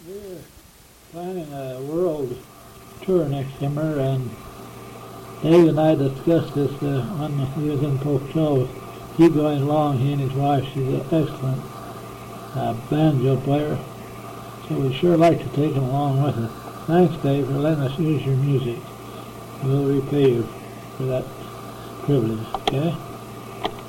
We're planning a world tour next summer, and Dave and I discussed this when he was in Pocatello. He's going along, he and his wife. She's an excellent banjo player, so we'd sure like to take him along with us. Thanks, Dave, for letting us use your music. We'll repay you for that privilege, okay?